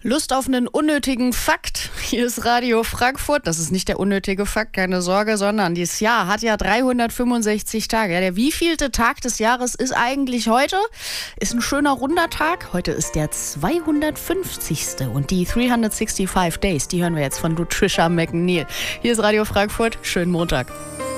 Lust auf einen unnötigen Fakt? Hier ist Radio Frankfurt. Das ist nicht der unnötige Fakt, keine Sorge, sondern dieses Jahr hat ja 365 Tage. Ja, der wievielte Tag des Jahres ist eigentlich heute? Ist ein schöner runder Tag. Heute ist der 250. Und die 365 Days, die hören wir jetzt von Trisha McNeil. Hier ist Radio Frankfurt. Schönen Montag.